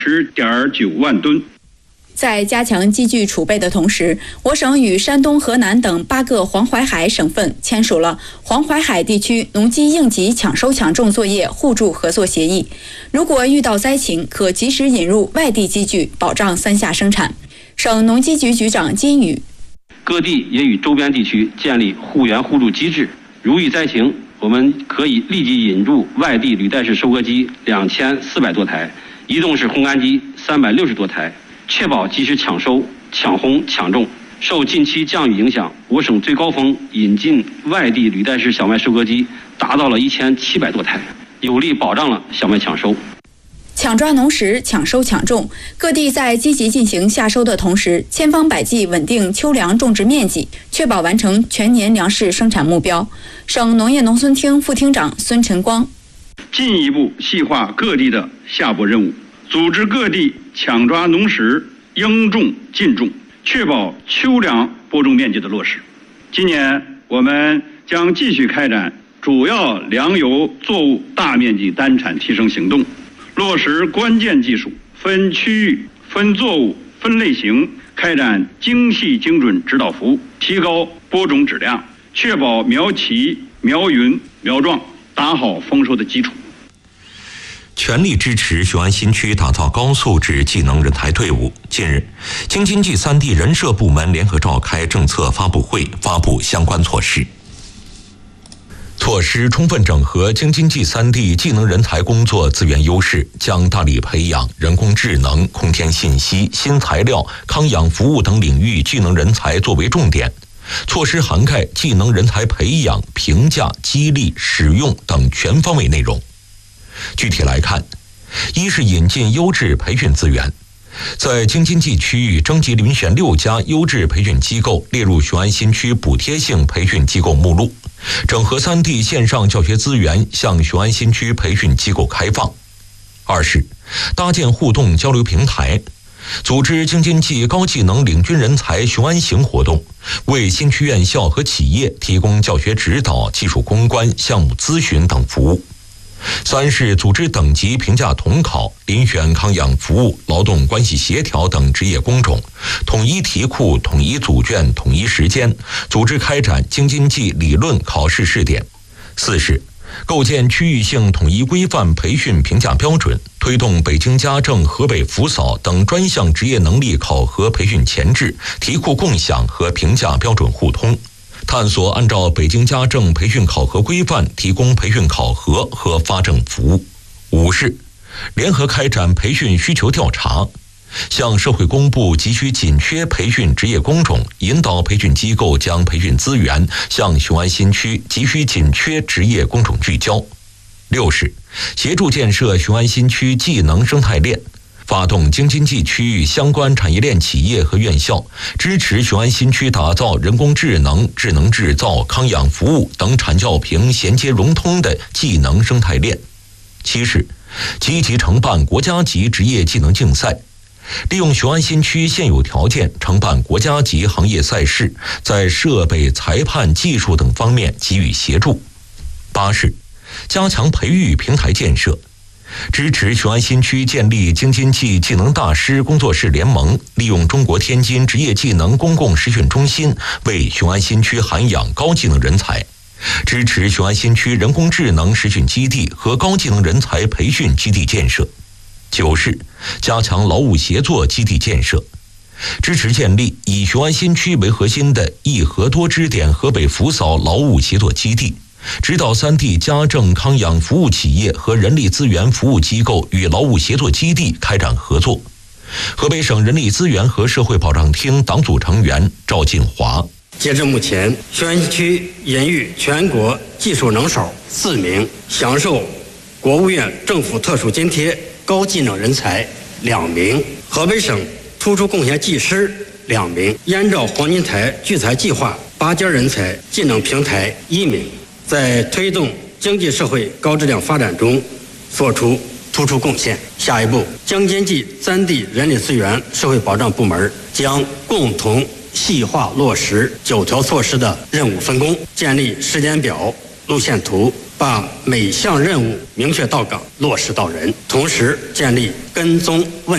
10.9万吨。 在加强机具储备的同时，我省与山东、河南等8个黄淮海省份签署了黄淮海地区农机应急抢收抢种作业互助合作协议。如果遇到灾情，可及时引入外地机具，保障3下生产。省农机局局长金宇： 各地也与周边地区建立互援互助机制，如遇灾情，我们可以立即引入外地履带式收割机2400多台，移动式烘干机360多台，确保及时抢收、抢烘、抢种。受近期降雨影响，我省最高峰引进外地履带式小麦收割机达到了1700多台，有力保障了小麦抢收。 抢抓农时，抢收抢种，各地在积极进行夏收的同时，千方百计稳定秋粮种植面积，确保完成全年粮食生产目标。省农业农村厅副厅长孙晨光： 进一步细化各地的下播任务，组织各地抢抓农时应种尽种，确保秋粮播种面积的落实。今年我们将继续开展主要粮油作物大面积单产提升行动，落实关键技术，分区域、分作物、分类型开展精细精准指导服务，提高播种质量，确保苗齐、苗匀、苗壮，打好丰收的基础。 全力支持雄安新区打造高素质技能人才队伍。近日，京津冀3地人社部门联合召开政策发布会，发布相关措施。措施充分整合京津冀3地技能人才工作资源优势，将大力培养人工智能、空天信息、新材料、康养服务等领域技能人才作为重点。措施涵盖技能人才培养、评价、激励、使用等全方位内容。具体来看，一是引进优质培训资源，在京津冀区域征集遴选6家优质培训机构列入雄安新区补贴性培训机构目录，整合3地线上教学资源向雄安新区培训机构开放。二是搭建互动交流平台，组织京津冀高技能领军人才雄安行活动，为新区院校和企业提供教学指导、技术攻关、项目咨询等服务。三是组织等级评价统考、遴选康养服务、劳动关系协调等职业工种，统一题库、统一组卷、统一时间，组织开展京津冀理论考试试点。四是构建区域性统一规范培训评价标准，推动北京家政、河北扶扫等专项职业能力考核培训前置、题库共享和评价标准互通，探索按照北京家政培训考核规范提供培训考核和发证服务。五是联合开展培训需求调查，向社会公布急需紧缺培训职业工种，引导培训机构将培训资源向雄安新区急需紧缺职业工种聚焦。六是协助建设雄安新区技能生态链，发动京津冀区域相关产业链企业和院校，支持雄安新区打造人工智能、智能制造、康养服务等产教评衔接融通的技能生态链。七是积极承办国家级职业技能竞赛，利用雄安新区现有条件承办国家级行业赛事，在设备、裁判、技术等方面给予协助。八是加强培育平台建设，支持雄安新区建立京津冀技能大师工作室联盟，利用中国天津职业技能公共实训中心为雄安新区涵养高技能人才，支持雄安新区人工智能实训基地和高技能人才培训基地建设。九是加强劳务协作基地建设，支持建立以雄安新区为核心的一河多支点河北扶扫劳务协作基地，指导3地家政康养服务企业和人力资源服务机构与劳务协作基地开展合作。河北省人力资源和社会保障厅党组成员赵进华： 截至目前，雄安新区引育全国技术能手4名，享受国务院政府特殊津贴高技能人才2名，河北省突出贡献技师2名，按照黄金台聚才计划拔尖人才技能平台1名，在推动经济社会高质量发展中做出突出贡献。下一步，京津冀3地人力资源社会保障部门将共同细化落实9条措施的任务分工，建立时间表、路线图、 把每项任务明确到岗、落实到人，同时建立跟踪问